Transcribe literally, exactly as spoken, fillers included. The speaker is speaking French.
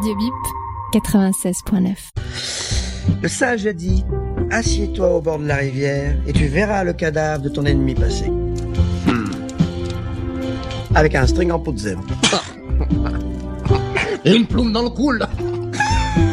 Radio Bip, quatre-vingt-seize point neuf. Le sage a dit, assieds-toi au bord de la rivière et tu verras le cadavre de ton ennemi passer. Hmm. Avec un string en peau de zèbre. Et une plume dans le cou, là.